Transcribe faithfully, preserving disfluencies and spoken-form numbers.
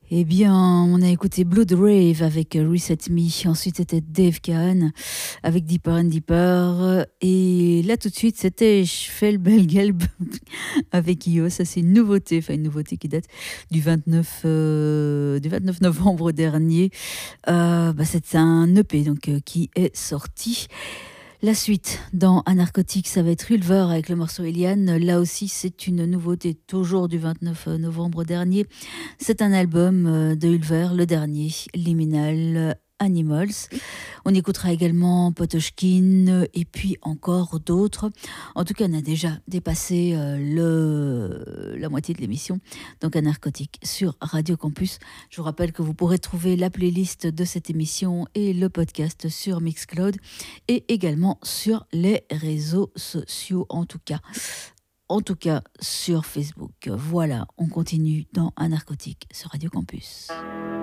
Eh bien, on a écouté Blood Rave avec Reset Me. Ensuite, c'était Dave Kahn avec Deeper and Deeper. Et là, tout de suite, c'était Schvelbelgelb avec Io. Ça, c'est une nouveauté. Enfin, une nouveauté qui date du vingt-neuf, euh, du vingt-neuf novembre dernier. Euh, bah, c'est un E P donc, euh, qui est sorti. La suite dans Anarcotique, ça va être Ulver avec le morceau Eliane. Là aussi, c'est une nouveauté, toujours du vingt-neuf novembre dernier. C'est un album de Ulver, le dernier, Liminal Animals. On écoutera également Potoshkin et puis encore d'autres. En tout cas, on a déjà dépassé le, la moitié de l'émission. Donc, un narcotique sur Radio Campus. Je vous rappelle que vous pourrez trouver la playlist de cette émission et le podcast sur Mixcloud et également sur les réseaux sociaux, en tout cas. En tout cas, sur Facebook. Voilà, on continue dans un narcotique sur Radio Campus.